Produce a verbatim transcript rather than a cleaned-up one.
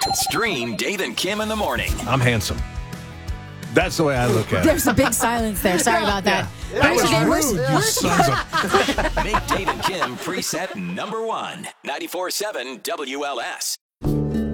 Stream Dave and Kim in the morning. I'm handsome. That's the way I look at it. There's a big silence there. Sorry about that. Yeah. That was Today, we're- rude, you we're- sons of... Make Dave and Kim preset number one. ninety-four point seven W L S.